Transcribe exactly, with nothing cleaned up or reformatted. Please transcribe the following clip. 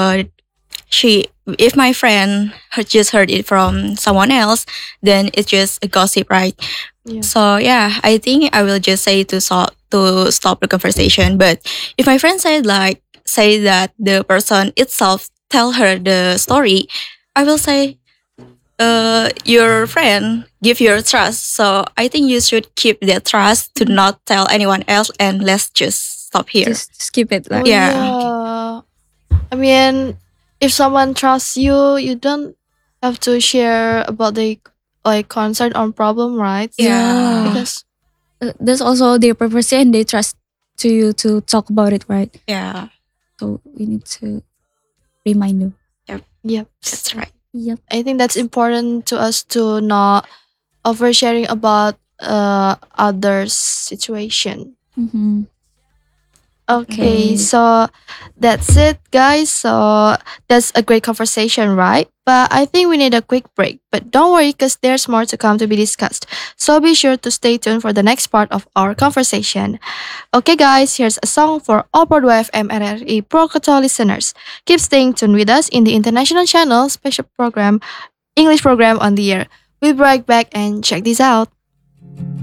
uh, she if my friend had just heard it from someone else, then it's just a gossip, right? Yeah. So yeah, I think I will just say to so to stop the conversation. But if my friend said like say that the person itself tell her the story, I will say, uh, your friend give your trust. So I think you should keep that trust to not tell anyone else, and let's just stop here. Just skip it. Oh, Like, Yeah. yeah. I mean, if someone trusts you, you don't have to share about the like concern or problem, right? Yeah. Because uh, that's also their privacy and they trust to you to talk about it, right? Yeah, So we need to remind you. yep, that's right. Yep. I think that's important to us to not oversharing about uh others' situation. Mm-hmm. Okay, Okay. so that's it, guys. So that's a great conversation, right? But I think we need a quick break. But don't worry, because there's more to come to be discussed. So be sure to stay tuned for the next part of our conversation. Okay, guys, here's a song for all Broadway F M R R E Pro Cato listeners. Keep staying tuned with us in the International Channel special program, English program on the air. We'll be right back and check this out.